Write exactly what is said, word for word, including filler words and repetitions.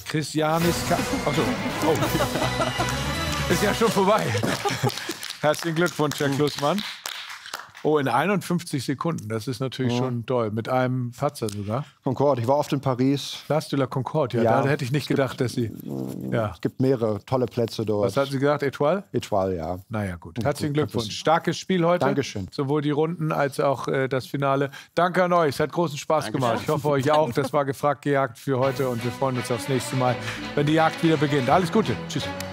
Christianis... Achso. Oh. Ist ja schon vorbei. Herzlichen Glückwunsch, Herr Klussmann. Oh, in einundfünfzig Sekunden. Das ist natürlich ja. schon toll. Mit einem Patzer sogar. Concorde. Ich war oft in Paris. Place de la Concorde, ja. ja. Da hätte ich nicht gedacht, dass Sie... Ja. Es gibt mehrere tolle Plätze dort. Was hat Sie gesagt? Etoile? Etoile, ja. Naja, gut. Herzlichen Glückwunsch. Starkes Spiel heute. Dankeschön. Sowohl die Runden als auch äh, das Finale. Danke an euch. Es hat großen Spaß Dankeschön. gemacht. Ich hoffe, euch auch. Das war gefragt, gejagt für heute. Und wir freuen uns aufs nächste Mal, wenn die Jagd wieder beginnt. Alles Gute. Tschüss.